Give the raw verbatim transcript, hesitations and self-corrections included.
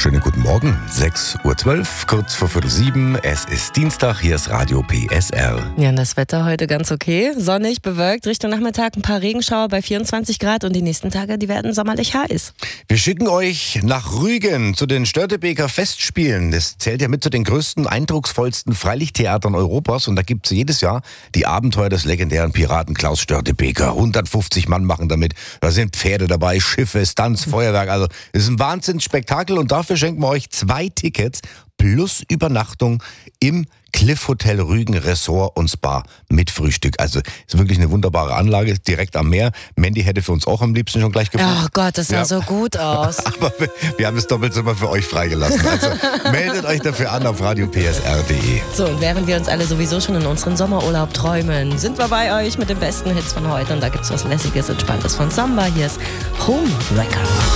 Schönen guten Morgen, sechs Uhr zwölf, kurz vor Viertel sieben. Es ist Dienstag, hier ist Radio P S R. Ja, und das Wetter heute ganz okay. Sonnig, bewölkt, Richtung Nachmittag ein paar Regenschauer bei vierundzwanzig Grad und die nächsten Tage, die werden sommerlich heiß. Wir schicken euch nach Rügen zu den Störtebeker Festspielen. Das zählt ja mit zu den größten, eindrucksvollsten Freilichttheatern Europas und da gibt es jedes Jahr die Abenteuer des legendären Piraten Klaus Störtebeker. hundertfünfzig Mann machen damit. Da sind Pferde dabei, Schiffe, Stunts, Feuerwerk. Also es ist ein Wahnsinnsspektakel und dafür schenken wir euch zwei Tickets plus Übernachtung im Cliff Hotel Rügen Resort und Spa mit Frühstück. Also ist wirklich eine wunderbare Anlage, direkt am Meer. Mandy hätte für uns auch am liebsten schon gleich gebucht. Oh Gott, das sah Ja. so gut aus. Aber wir, wir haben das Doppelzimmer für euch freigelassen. Also meldet euch dafür an auf radio p s r punkt d e. So, und während wir uns alle sowieso schon in unseren Sommerurlaub träumen, sind wir bei euch mit den besten Hits von heute. Und da gibt's was Lässiges, Entspanntes von Samba. Hier ist Homewrecker.